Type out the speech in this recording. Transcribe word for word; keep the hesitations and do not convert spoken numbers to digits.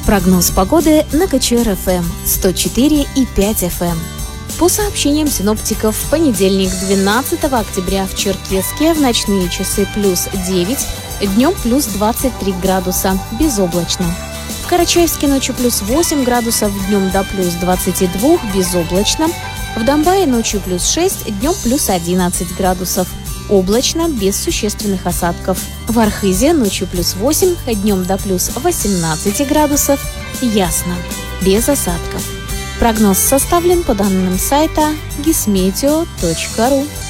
Прогноз погоды на КЧР-ФМ сто четыре и пять эф эм. По сообщениям синоптиков, в понедельник, двенадцатого октября, в Черкесске в ночные часы плюс девять, днем плюс двадцать три градуса, безоблачно. В Карачаевске ночью плюс восемь градусов, днем до плюс двадцати двух, безоблачно. В Домбае ночью плюс шесть, днем плюс одиннадцать градусов. Облачно, без существенных осадков. В Архизе ночью плюс восемь, днем до плюс восемнадцати градусов. Ясно, без осадков. Прогноз составлен по данным сайта гисметео точка ру.